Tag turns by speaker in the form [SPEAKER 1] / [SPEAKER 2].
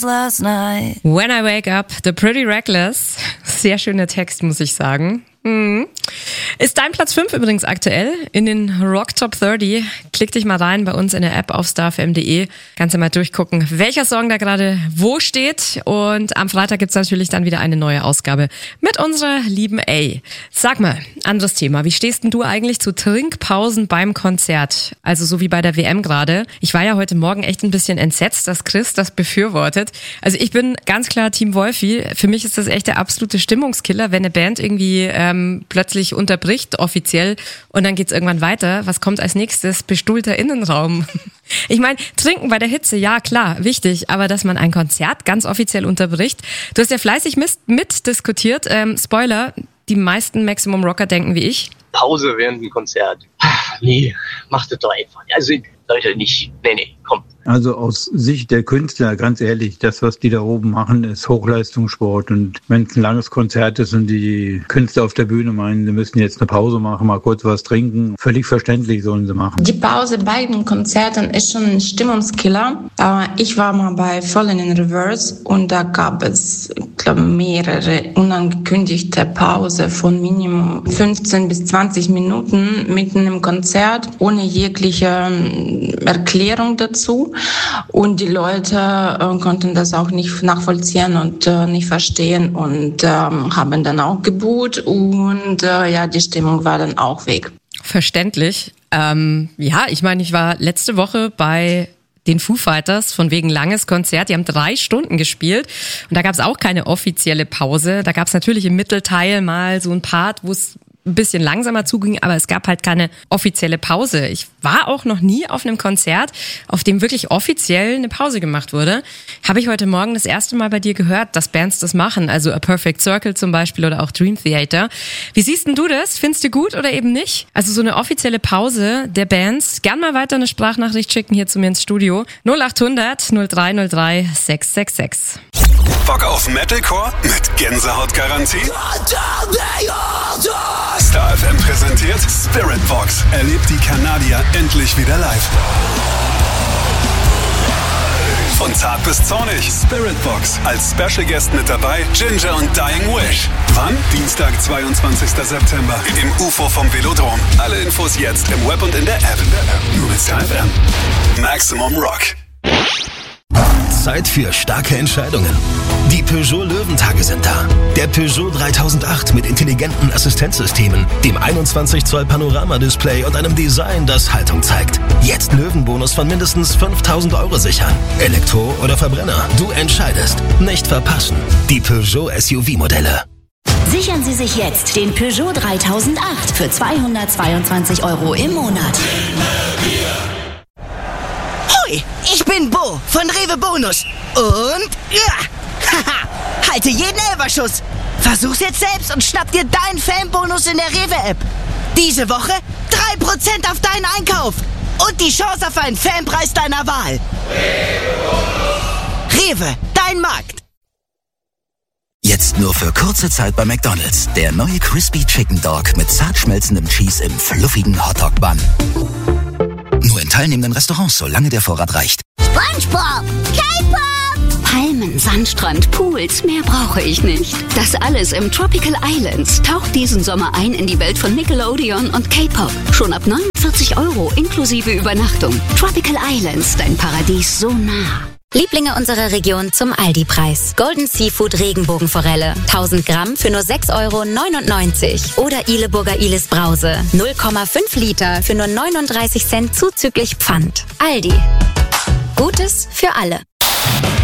[SPEAKER 1] last night.
[SPEAKER 2] When I Wake Up, The Pretty Reckless. Sehr schöner Text, muss ich sagen. Ist dein Platz 5 übrigens aktuell in den Rock Top 30. Klick dich mal rein bei uns in der App auf starfm.de. Kannst du mal durchgucken, welcher Song da gerade wo steht. Und am Freitag gibt's natürlich dann wieder eine neue Ausgabe mit unserer lieben A. Sag mal, anderes Thema. Wie stehst denn du eigentlich zu Trinkpausen beim Konzert? Also so wie bei der WM gerade. Ich war ja heute Morgen echt ein bisschen entsetzt, dass Chris das befürwortet. Also ich bin ganz klar Team Wolfi. Für mich ist das echt der absolute Stimmungskiller, wenn eine Band irgendwie plötzlich unterbricht offiziell und dann geht's irgendwann weiter. Was kommt als nächstes? Bestuhlter Innenraum. Ich meine, trinken bei der Hitze, ja klar, wichtig, aber dass man ein Konzert ganz offiziell unterbricht. Du hast ja fleißig mitdiskutiert. Spoiler, die meisten Maximum Rocker denken wie ich.
[SPEAKER 3] Pause während dem Konzert. Nee, macht das doch einfach. Also Leute, nicht. Nee, komm.
[SPEAKER 4] Also aus Sicht der Künstler, ganz ehrlich, das, was die da oben machen, ist Hochleistungssport. Und wenn es ein langes Konzert ist und die Künstler auf der Bühne meinen, sie müssen jetzt eine Pause machen, mal kurz was trinken, völlig verständlich sollen sie machen.
[SPEAKER 5] Die Pause bei den Konzerten ist schon ein Stimmungskiller. Ich war mal bei Fallen in Reverse und da gab es, ich glaube, mehrere unangekündigte Pause von Minimum 15 bis 20 Minuten mitten im Konzert, ohne jegliche Erklärung dazu. Und die Leute konnten das auch nicht nachvollziehen und nicht verstehen und haben dann auch geboot und die Stimmung war dann auch weg.
[SPEAKER 2] Verständlich. Ich meine, ich war letzte Woche bei den Foo Fighters von wegen langes Konzert. Die haben 3 Stunden gespielt und da gab es auch keine offizielle Pause. Da gab es natürlich im Mittelteil mal so ein Part, wo es ein bisschen langsamer zuging, aber es gab halt keine offizielle Pause. Ich war auch noch nie auf einem Konzert, auf dem wirklich offiziell eine Pause gemacht wurde. Habe ich heute Morgen das erste Mal bei dir gehört, dass Bands das machen, also A Perfect Circle zum Beispiel oder auch Dream Theater. Wie siehst denn du das? Findest du gut oder eben nicht? Also so eine offizielle Pause der Bands. Gern mal weiter eine Sprachnachricht schicken hier zu mir ins Studio. 0800 0303 666.
[SPEAKER 6] Bock auf Metalcore mit Gänsehautgarantie? Star FM präsentiert Spiritbox. Erlebt die Kanadier endlich wieder live. Von zart bis zornig, Spiritbox. Als Special Guest mit dabei Ginger und Dying Wish. Wann? Dienstag, 22. September im UFO vom Velodrom. Alle Infos jetzt im Web und in der App. Nur mit Star FM. Maximum Rock.
[SPEAKER 7] Zeit für starke Entscheidungen. Die Peugeot Löwentage sind da. Der Peugeot 3008 mit intelligenten Assistenzsystemen, dem 21 Zoll Panoramadisplay und einem Design, das Haltung zeigt. Jetzt Löwenbonus von mindestens 5.000 € sichern. Elektro oder Verbrenner, du entscheidest. Nicht verpassen. Die Peugeot SUV-Modelle.
[SPEAKER 8] Sichern Sie sich jetzt den Peugeot 3008 für 222 € im Monat.
[SPEAKER 9] Hoi, ich bin Bo von Rewe Bonus. Und halte jeden Elferschuss. Versuch's jetzt selbst und schnapp dir deinen Fanbonus in der Rewe-App. Diese Woche 3% auf deinen Einkauf. Und die Chance auf einen Fanpreis deiner Wahl. Rewe, dein Markt.
[SPEAKER 10] Jetzt nur für kurze Zeit bei McDonald's. Der neue Crispy Chicken Dog mit zart schmelzendem Cheese im fluffigen Hotdog-Bun. Nur in teilnehmenden Restaurants, solange der Vorrat reicht.
[SPEAKER 8] SpongeBob, K-Pop, Palmen, Sandstrand, Pools, mehr brauche ich nicht. Das alles im Tropical Islands. Taucht diesen Sommer ein in die Welt von Nickelodeon und K-Pop. Schon ab 49 € inklusive Übernachtung. Tropical Islands, dein Paradies so nah.
[SPEAKER 11] Lieblinge unserer Region zum Aldi-Preis. Golden Seafood Regenbogenforelle. 1000 Gramm für nur 6,99 € Oder Ileburger Ilis Brause. 0,5 Liter für nur 39 Cent zuzüglich Pfand. Aldi. Gutes für alle.